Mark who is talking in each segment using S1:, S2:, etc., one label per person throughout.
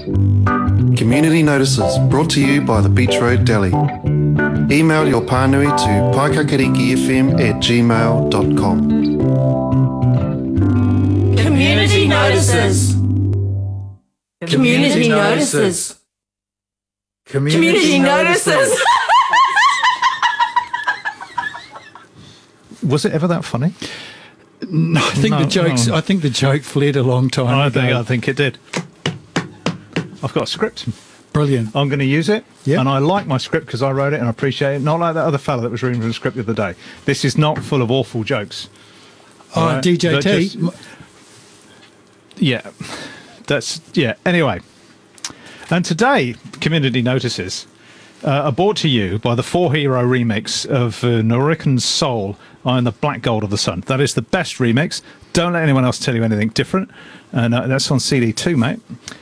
S1: Community notices brought to you by the Beach Road Deli. Email your pānui to paikakarikifm@gmail.com.
S2: Community notices. Community notices. Community notices.
S3: Was it ever that funny?
S4: No, I think the joke fled a long time ago.
S3: I think it did. I've got a script.
S4: Brilliant.
S3: I'm going to use it.
S4: Yep.
S3: And I like my script because I wrote it and I appreciate it. Not like that other fella that was reading from the script the other day. This is not full of awful jokes.
S4: Oh,
S3: Right?
S4: DJT.
S3: Anyway. And today, Community Notices are brought to you by the Four Hero remix of Norican's Soul on the Black Gold of the Sun. That is the best remix. Don't let anyone else tell you anything different. And that's on CD too, mate.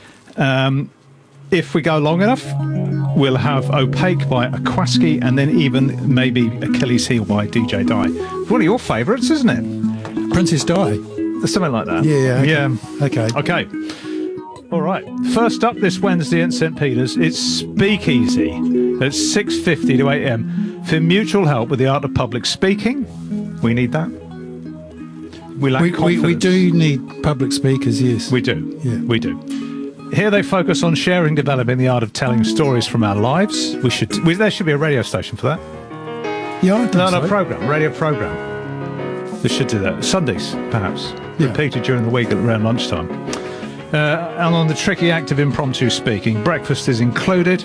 S3: If we go long enough, we'll have Opaque by Aquaski and then even maybe Achilles Heel by DJ Di. One of your favourites, isn't it?
S4: Princess Di.
S3: Something like that.
S4: Yeah. Okay.
S3: Okay. All right. First up this Wednesday at St. Peter's, it's Speakeasy at 6:50 to 8 a.m. for mutual help with the art of public speaking. We need that. We lack confidence.
S4: We do need public speakers, yes.
S3: We do.
S4: Yeah.
S3: We do. Here they focus on sharing, developing the art of telling stories from our lives. There should be a radio station for that.
S4: Yeah, I think so.
S3: Radio program. They should do that. Sundays, perhaps.
S4: Yeah.
S3: Repeated during the week around lunchtime. And on the tricky act of impromptu speaking, breakfast is included.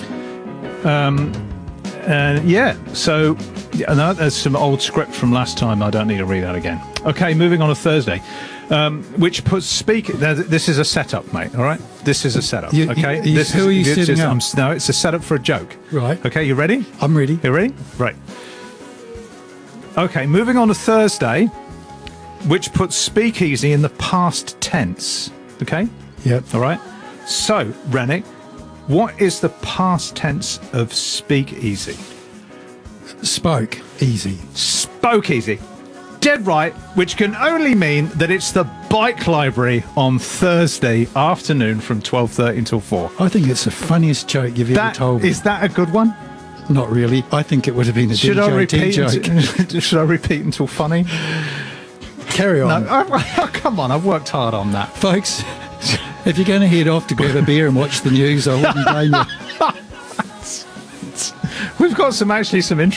S3: There's some old script from last time. I don't need to read that again. Okay, moving on to Thursday, which puts speaking. This is a setup, mate. All right, this is a setup. Who are you setting up? No, it's a setup for a joke.
S4: Right.
S3: Okay, you ready?
S4: I'm ready.
S3: You ready? Right. Okay, moving on to Thursday, which puts speakeasy in the past tense. Okay.
S4: Yep.
S3: All right. So, Rennie, what is the past tense of speakeasy?
S4: Spoke easy.
S3: Spoke easy. Dead right, which can only mean that it's the bike library on Thursday afternoon from 12:30 until 4.
S4: I think it's the funniest joke you've ever told me.
S3: Is that a good one?
S4: Not really. I think it would have been a
S3: Should I repeat?
S4: joke.
S3: Should I repeat until funny?
S4: Carry on.
S3: No, come on, I've worked hard on that.
S4: Folks, if you're going to head off to grab a beer and watch the news, I wouldn't blame you.
S3: We've got some interesting